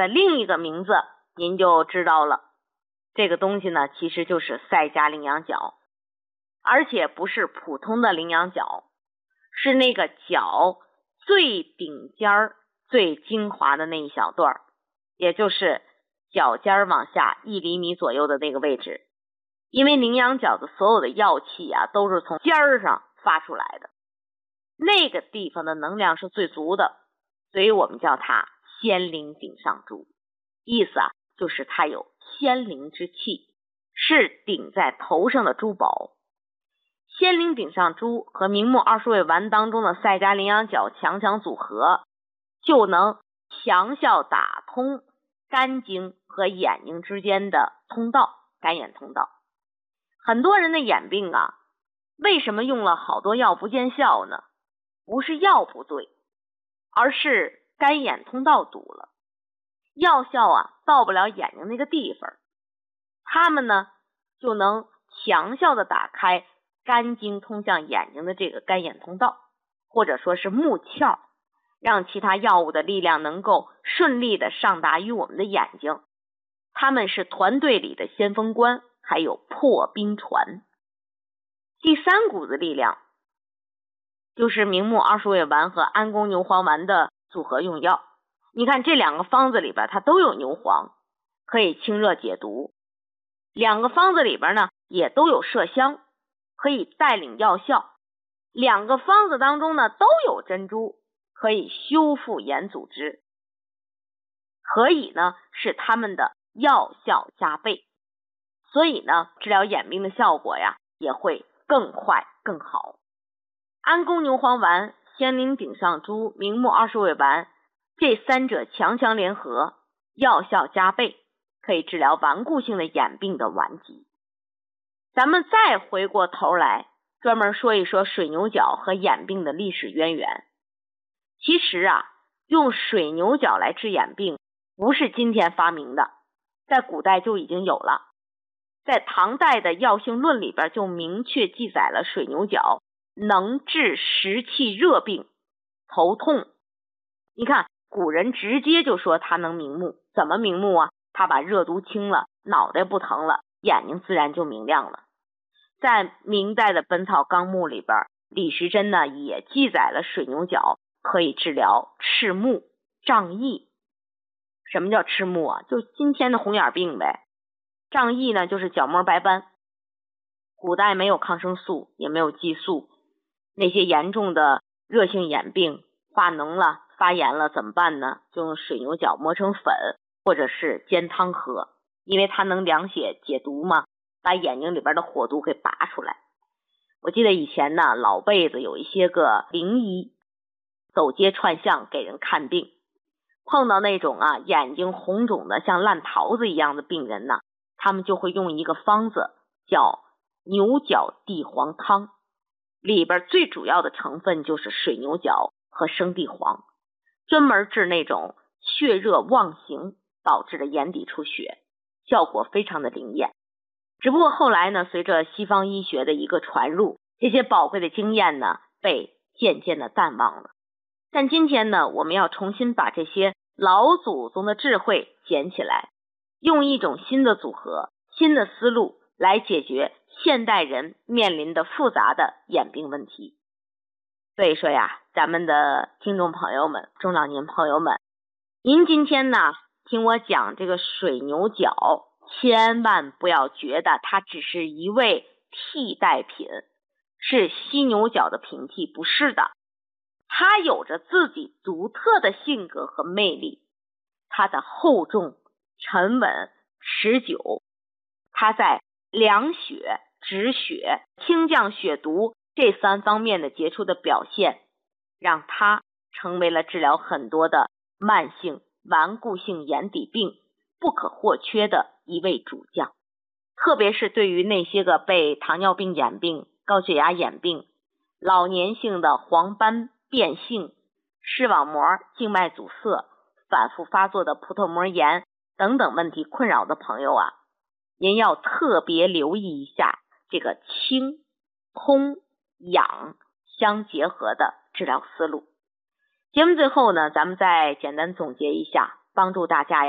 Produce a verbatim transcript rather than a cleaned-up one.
的另一个名字您就知道了。这个东西呢，其实就是赛迦羚羊角，而且不是普通的羚羊角，是那个角最顶尖儿、最精华的那一小段，也就是脚尖往下一厘米左右的那个位置。因为羚羊角的所有的药气啊，都是从尖儿上发出来的，那个地方的能量是最足的，所以我们叫它仙灵顶上珠，意思啊，就是它有仙灵之气，是顶在头上的珠宝。仙灵顶上珠和明目二十味丸当中的赛迦羚羊角强强组合，就能强效打通肝经和眼睛之间的通道，肝眼通道。很多人的眼病啊，为什么用了好多药不见效呢？不是药不对，而是肝眼通道堵了，药效啊到不了眼睛那个地方，他们呢就能强效的打开肝经通向眼睛的这个肝眼通道，或者说是目窍，让其他药物的力量能够顺利的上达于我们的眼睛。他们是团队里的先锋官，还有破冰船。第三股子力量就是明目二十味丸和安宫牛黄丸的组合用药。你看这两个方子里边它都有牛黄，可以清热解毒。两个方子里边呢也都有麝香，可以带领药效。两个方子当中呢都有珍珠，可以修复眼组织，可以呢使它们的药效加倍，所以呢治疗眼病的效果呀也会更快更好。安宫牛黄丸、仙灵顶上珠、明目二十味丸这三者强强联合，药效加倍，可以治疗顽固性的眼病的顽疾。咱们再回过头来专门说一说水牛角和眼病的历史渊源。其实啊，用水牛角来治眼病不是今天发明的，在古代就已经有了。在唐代的药性论里边就明确记载了水牛角能治湿气热病、头痛。你看古人直接就说它能明目，怎么明目啊？它把热毒清了，脑袋不疼了，眼睛自然就明亮了。在明代的《本草纲目》里边，李时珍呢也记载了水牛角可以治疗赤目、障翳。什么叫赤目啊？就今天的红眼病呗。障翳呢就是角膜白斑。古代没有抗生素，也没有激素，那些严重的热性眼病化脓了、发炎了怎么办呢？就用水牛角磨成粉，或者是煎汤喝，因为它能凉血解毒嘛，把眼睛里边的火毒给拔出来。我记得以前呢，老辈子有一些个灵医走街串巷给人看病，碰到那种啊眼睛红肿的像烂桃子一样的病人呢，他们就会用一个方子叫牛角地黄汤，里边最主要的成分就是水牛角和生地黄，专门治那种血热妄行导致的眼底出血，效果非常的灵验。只不过后来呢，随着西方医学的一个传入，这些宝贵的经验呢被渐渐的淡忘了。但今天呢，我们要重新把这些老祖宗的智慧捡起来，用一种新的组合、新的思路来解决现代人面临的复杂的眼病问题。所以说呀，咱们的听众朋友们、中老年朋友们，您今天呢听我讲这个水牛角，千万不要觉得它只是一味替代品，是犀牛角的平替，不是的。它有着自己独特的性格和魅力，它的厚重、沉稳、持久，它在凉血、止血、清降血毒这三方面的杰出的表现，让它成为了治疗很多的慢性顽固性眼底病不可或缺的一位主将。特别是对于那些个被糖尿病眼病、高血压眼病、老年性的黄斑变性、视网膜静脉阻塞、反复发作的葡萄膜炎等等问题困扰的朋友啊，您要特别留意一下这个清、通、养相结合的治疗思路。节目最后呢，咱们再简单总结一下，帮助大家呀